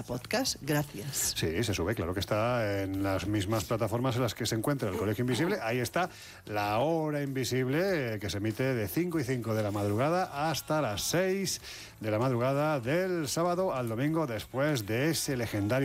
podcast. Gracias. Sí, se sube, claro que está en las mismas plataformas en las que se encuentra el Colegio Invisible. Ahí está La Hora Invisible, que se emite de 5 y 5 de la madrugada hasta las 6 de la madrugada del sábado al domingo, después de ese legendario